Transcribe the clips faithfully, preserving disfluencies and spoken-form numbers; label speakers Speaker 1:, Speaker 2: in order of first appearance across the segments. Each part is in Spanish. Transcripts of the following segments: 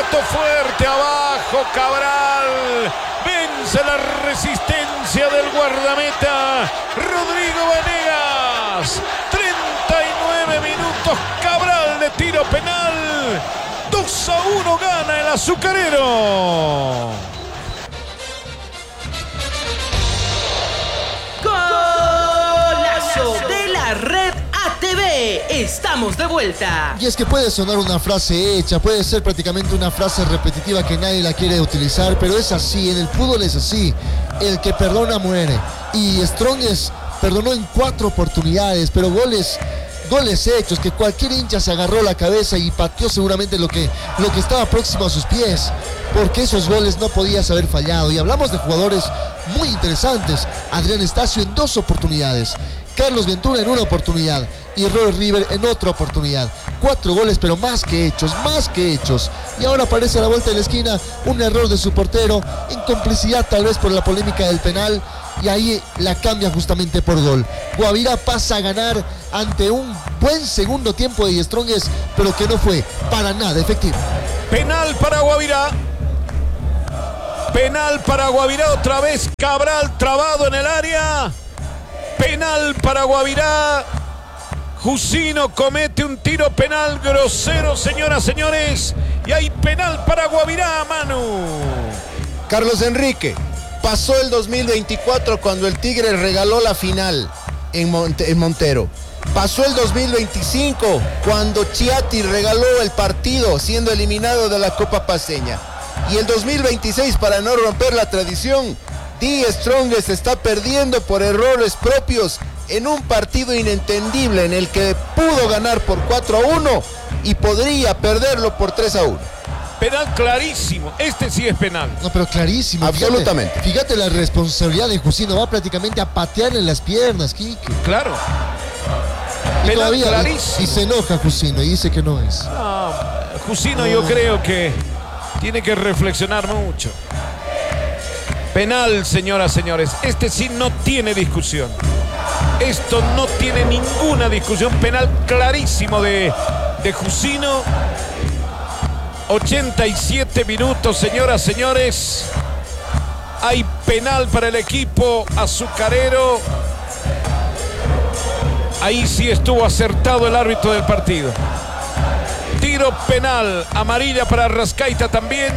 Speaker 1: Remató fuerte abajo Cabral. Vence la resistencia del guardameta Rodrigo Vanegas. treinta y nueve minutos. Cabral de tiro penal. dos a uno gana el azucarero.
Speaker 2: Golazo de la Red A T V. Estamos de vuelta.
Speaker 3: Y es que puede sonar una frase hecha, puede ser prácticamente una frase repetitiva que nadie la quiere utilizar, pero es así, en el fútbol es así. El que perdona muere. Y Strongest perdonó en cuatro oportunidades, pero goles... Goles hechos, que cualquier hincha se agarró la cabeza y pateó seguramente lo que, lo que estaba próximo a sus pies, porque esos goles no podías haber fallado. Y hablamos de jugadores muy interesantes. Adrián Estacio en dos oportunidades, Carlos Ventura en una oportunidad y Roy River en otra oportunidad. Cuatro goles, pero más que hechos, más que hechos. Y ahora aparece a la vuelta de la esquina un error de su portero, en complicidad tal vez por la polémica del penal, y ahí la cambia justamente por gol. Guavirá pasa a ganar ante un buen segundo tiempo de Strongest, pero que no fue para nada efectivo.
Speaker 1: Penal para Guavirá. Penal para Guavirá otra vez. Cabral trabado en el área. Penal para Guavirá. Jusino comete un tiro penal grosero, señoras, señores. Y hay penal para Guavirá, Manu.
Speaker 4: Carlos Enrique. Pasó el dos mil veinticuatro cuando el Tigre regaló la final en, Monte, en Montero. Pasó el dos mil veinticinco cuando Chiatti regaló el partido siendo eliminado de la Copa Paceña. Y el dos mil veintiséis, para no romper la tradición, The Strongest está perdiendo por errores propios en un partido inentendible en el que pudo ganar por cuatro a uno y podría perderlo por tres a uno.
Speaker 1: Penal clarísimo, este sí es penal.
Speaker 3: No, pero clarísimo.
Speaker 4: Absolutamente.
Speaker 3: Fíjate, fíjate la responsabilidad de Jusino, va prácticamente a patearle las piernas, Quique.
Speaker 1: Claro.
Speaker 3: Y
Speaker 1: Penal
Speaker 3: todavía,
Speaker 1: clarísimo.
Speaker 3: Y, y se enoja Jusino y dice que no es.
Speaker 1: No, Jusino yo creo que tiene que reflexionar mucho. Penal, señoras, señores. Este sí no tiene discusión. Esto no tiene ninguna discusión. Penal clarísimo de, de Jusino. ochenta y siete minutos, señoras, señores. Hay penal para el equipo azucarero. Ahí sí estuvo acertado el árbitro del partido. Tiro penal, amarilla para Rascaita también.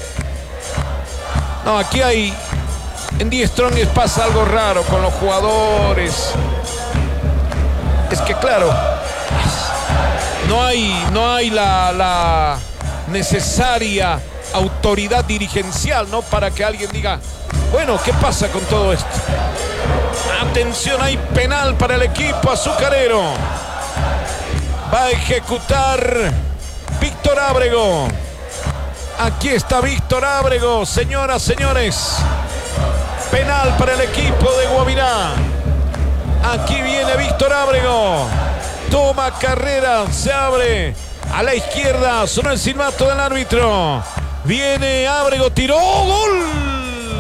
Speaker 1: No, aquí hay... En The Strongest pasa algo raro con los jugadores. Es que claro, no hay, no hay la... la necesaria autoridad dirigencial, ¿no? Para que alguien diga, bueno, ¿qué pasa con todo esto? Atención, hay penal para el equipo azucarero. Va a ejecutar Víctor Ábrego. Aquí está Víctor Ábrego, señoras, señores. Penal para el equipo de Guavirá. Aquí viene Víctor Ábrego. Toma carrera, se abre. A la izquierda, sonó el silbato del árbitro. Viene Ábrego, tiró, ¡gol!